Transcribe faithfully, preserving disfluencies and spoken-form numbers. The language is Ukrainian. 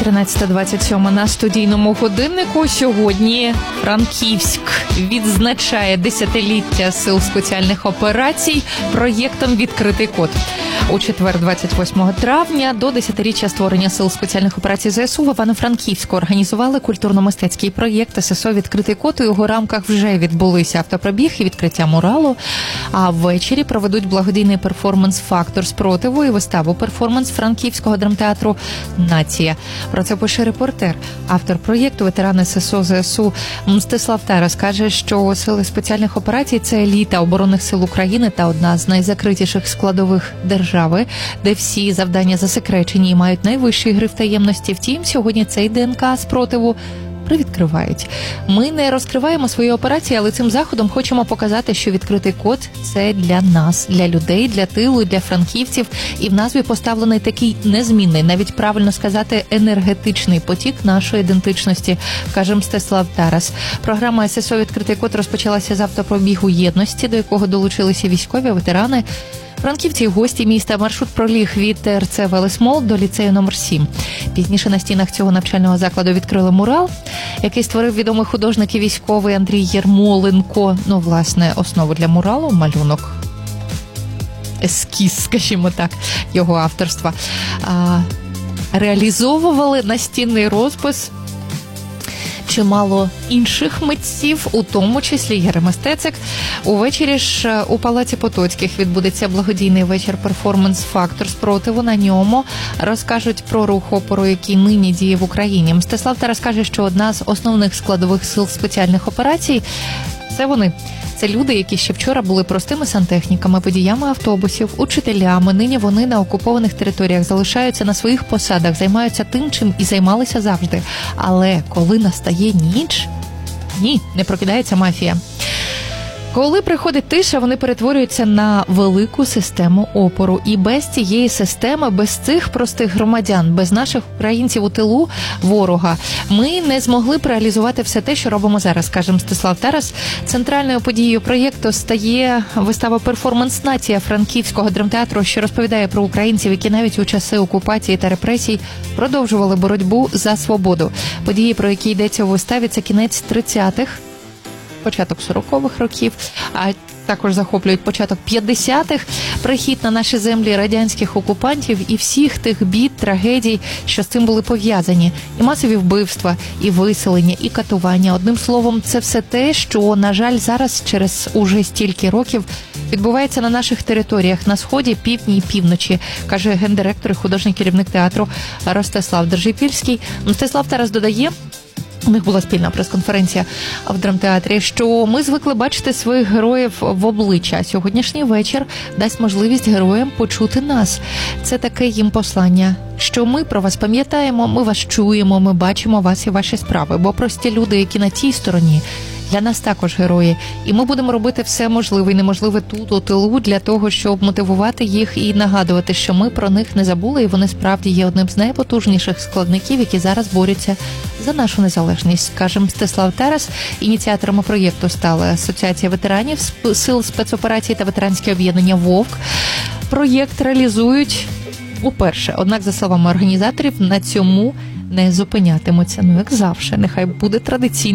тринадцята двадцять сім на студійному годиннику. Сьогодні Франківськ відзначає десятиліття сил спеціальних операцій проєктом «Відкритий код». У четвер, двадцять восьмого травня, до десятиріччя створення сил спеціальних операцій ЗСУ в Івано-Франківську організували культурно-мистецький проєкт ССО «Відкритий код». У його рамках вже відбулися автопробіг і відкриття муралу, а ввечері проведуть благодійний перформанс «Фактор спротиву» і виставу-перформанс Франківського драмтеатру «Нація». Про це пише репортер. Автор проєкту, ветеран ССО ЗСУ Мстислав Тарас, каже, що сили спеціальних операцій – це еліта оборонних сил України та одна з найзакритіших складових держави, де всі завдання засекречені і мають найвищий гриф таємності. Втім, сьогодні цей ДНК спротиву привідкривають. Ми не розкриваємо свої операції, але цим заходом хочемо показати, що відкритий код – це для нас, для людей, для тилу, для франківців. І в назві поставлений такий незмінний, навіть правильно сказати, енергетичний потік нашої ідентичності, каже Мстислав Тарас. Програма ССО «Відкритий код» розпочалася з автопробігу єдності, до якого долучилися військові, ветерани, франківці і гості міста. Маршрут проліг від ТРЦ «Велесмол» до ліцею номер сім. Пізніше на стінах цього навчального закладу відкрили мурал, який створив відомий художник і військовий Андрій Єрмоленко. Ну, власне, основу для муралу – малюнок. Ескіз, скажімо так, його авторства. А, реалізовували настінний розпис чимало інших митців, у тому числі Ярема Стецик. Увечері ж у Палаці Потоцьких відбудеться благодійний вечір-перформанс «Фактор спротиву». На ньому розкажуть про рух опору, який нині діє в Україні. Мстислав Тарас каже, що одна з основних складових сил спеціальних операцій – це вони. Це люди, які ще вчора були простими сантехніками, водіями автобусів, учителями. Нині вони на окупованих територіях залишаються на своїх посадах, займаються тим, чим і займалися завжди. Але коли настає ніч, ні, не прокидається мафія. Коли приходить тиша, вони перетворюються на велику систему опору. І без цієї системи, без цих простих громадян, без наших українців у тилу ворога, ми не змогли б реалізувати все те, що робимо зараз, каже Мстислав Тарас. Центральною подією проєкту стає вистава-перформанс «Нація» Франківського драмтеатру, що розповідає про українців, які навіть у часи окупації та репресій продовжували боротьбу за свободу. Події, про які йдеться у виставі, це кінець тридцятих, початок сорокових років, а також захоплюють початок п'ятдесятих, прихід на наші землі радянських окупантів і всіх тих бід, трагедій, що з цим були пов'язані. І масові вбивства, і виселення, і катування. Одним словом, це все те, що, на жаль, зараз, через уже стільки років, відбувається на наших територіях, на Сході, Півдні і Півночі, каже гендиректор і художній керівник театру Ростислав Держипільський. Мстислав Тарас додає, у них була спільна прес-конференція в драмтеатрі, що ми звикли бачити своїх героїв в обличчя. Сьогоднішній вечір дасть можливість героям почути нас. Це таке їм послання, що ми про вас пам'ятаємо, ми вас чуємо, ми бачимо вас і ваші справи. Бо прості люди, які на тій стороні, для нас також герої. І ми будемо робити все можливе і неможливе тут, у тилу, для того, щоб мотивувати їх і нагадувати, що ми про них не забули, і вони справді є одним з найпотужніших складників, які зараз борються за нашу незалежність, каже Мстислав Тарас. Ініціаторами проєкту стали Асоціація ветеранів сил спецоперацій та ветеранське об'єднання «Вовк». Проєкт реалізують уперше. Однак, за словами організаторів, на цьому не зупинятимуться. Ну, як завжди, нехай буде традиційно.